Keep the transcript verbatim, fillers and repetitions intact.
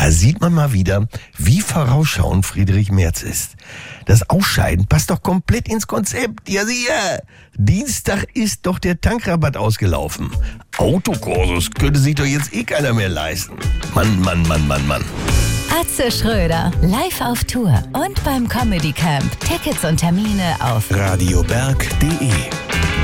Da sieht man mal wieder, wie vorausschauend Friedrich Merz ist. Das Ausscheiden passt doch komplett ins Konzept. Ja, sicher. Dienstag ist doch der Tankrabatt ausgelaufen. Autokursus könnte sich doch jetzt eh keiner mehr leisten. Mann, Mann, Mann, Mann, Mann. Atze Schröder, live auf Tour und beim Comedy Camp. Tickets und Termine auf radioberg punkt de